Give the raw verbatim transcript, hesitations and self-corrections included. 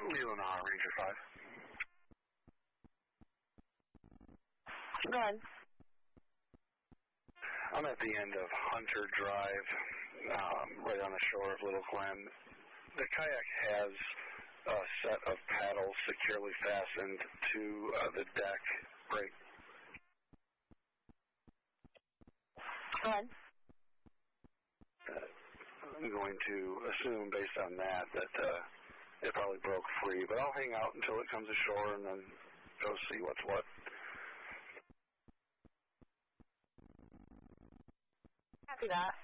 Leland R, Ranger five. Go ahead. I'm at the end of Hunter Drive, um, right on the shore of Little Glen. The kayak has a set of paddles securely fastened to uh, the deck. Right. Go ahead. Uh, I'm going to assume, based on that, that uh, it probably broke free. But I'll hang out until it comes ashore and then go see what's what. Copy that.